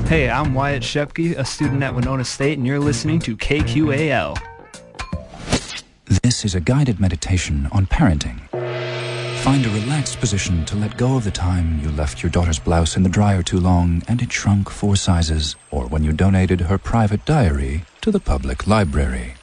Hey, I'm Wyatt Shepke, a student at Winona State, and you're listening to KQAL. This is a guided meditation on parenting. Find a relaxed position to let go of the time you left your daughter's blouse in the dryer too long and it shrunk 4 sizes, or when you donated her private diary to the public library.